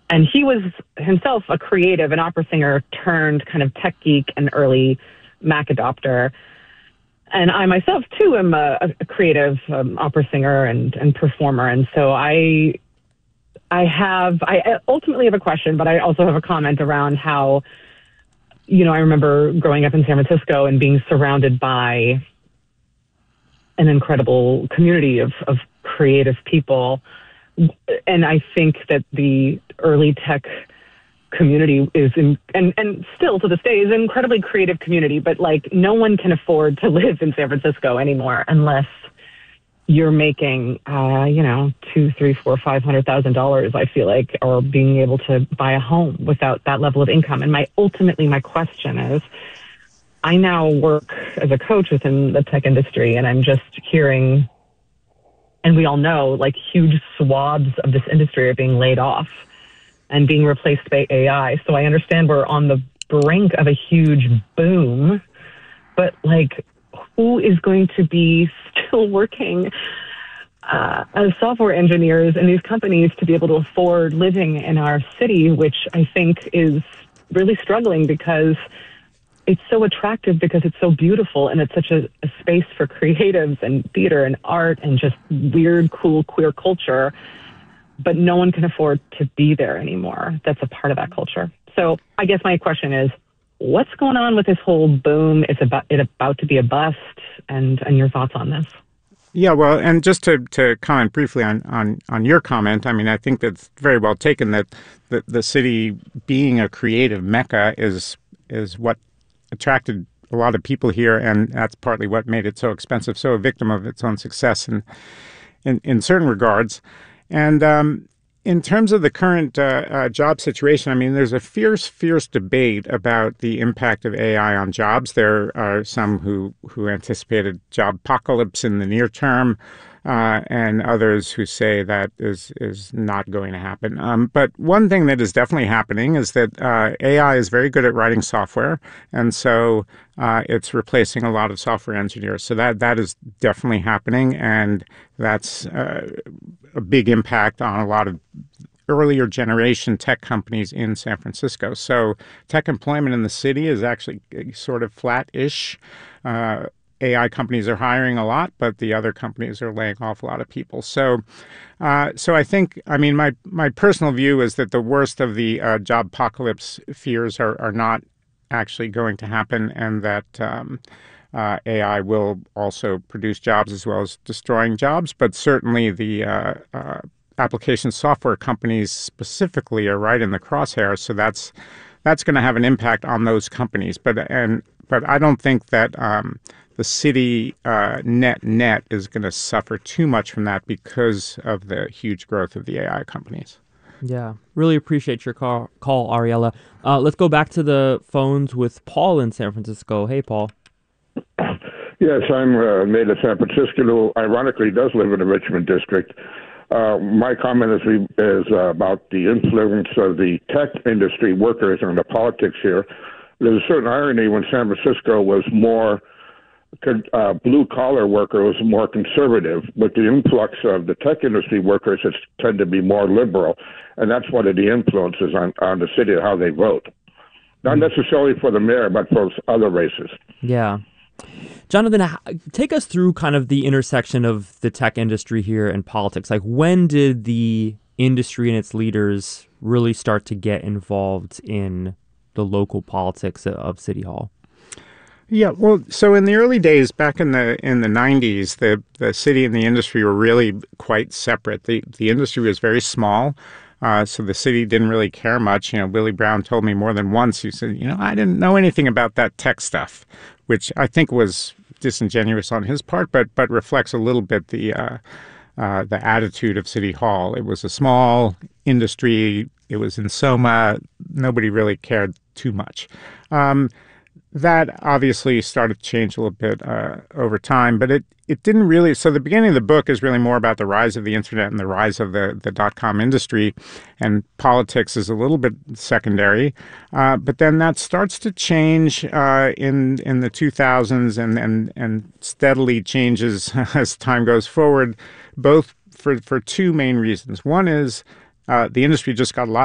And he was himself a creative, an opera singer turned kind of tech geek and early Mac adopter. And I myself, too, am a creative opera singer and performer. And so I ultimately have a question, but I also have a comment around how, I remember growing up in San Francisco and being surrounded by an incredible community of creative people. And I think that the early tech community is and still to this day is an incredibly creative community, but like no one can afford to live in San Francisco anymore unless you're making $200,000, $300,000, $400,000, $500,000, I feel like, or being able to buy a home without that level of income. And my question is, I now work as a coach within the tech industry, and I'm just hearing, and we all know, like huge swaths of this industry are being laid off and being replaced by AI. So I understand we're on the brink of a huge boom, but like, who is going to be still working as software engineers in these companies to be able to afford living in our city, which I think is really struggling because it's so attractive, because it's so beautiful, and it's such a space for creatives and theater and art and just weird, cool, queer culture. But no one can afford to be there anymore. That's a part of that culture. So I guess my question is, what's going on with this whole boom? Is it about to be a bust? And your thoughts on this? Yeah, well, and just to comment briefly on your comment, I mean, I think that's very well taken that the city being a creative mecca is what attracted a lot of people here, and that's partly what made it so expensive, so a victim of its own success in certain regards. And in terms of the current job situation, I mean, there's a fierce debate about the impact of AI on jobs. There are some who anticipated job apocalypse in the near term, and others who say that is not going to happen. But one thing that is definitely happening is that AI is very good at writing software, and so it's replacing a lot of software engineers. So that is definitely happening, and that's a big impact on a lot of earlier generation tech companies in San Francisco. So tech employment in the city is actually sort of flat-ish. AI companies are hiring a lot, but the other companies are laying off a lot of people. So I think, I mean, my personal view is that the worst of the job apocalypse fears are not actually going to happen, and that AI will also produce jobs as well as destroying jobs. But certainly the application software companies specifically are right in the crosshairs. So that's going to have an impact on those companies. But I don't think that the city net is going to suffer too much from that because of the huge growth of the AI companies. Yeah, really appreciate your call, Ariella. Let's go back to the phones with Paul in San Francisco. Hey, Paul. Yes, I'm made of San Francisco, who ironically does live in the Richmond district. My comment is about the influence of the tech industry workers on the politics here. There's a certain irony when San Francisco was more blue-collar worker was more conservative, but the influx of the tech industry workers has tend to be more liberal, and that's one of the influences on the city, how they vote. Not necessarily for the mayor, but for other races. Yeah. Jonathan, take us through kind of the intersection of the tech industry here and politics. Like, when did the industry and its leaders really start to get involved in the local politics of City Hall? Yeah, well, so in the early days, back in the 90s, the city and the industry were really quite separate. The industry was very small, so the city didn't really care much. You know, Willie Brown told me more than once, he said, I didn't know anything about that tech stuff, which I think was disingenuous on his part, but reflects a little bit the attitude of City Hall. It was a small industry. It was in Soma. Nobody really cared too much. That obviously started to change a little bit over time, but it didn't really. So the beginning of the book is really more about the rise of the internet and the rise of the .com industry, and politics is a little bit secondary. But then that starts to change in the 2000s and steadily changes as time goes forward, both for two main reasons. One is the industry just got a lot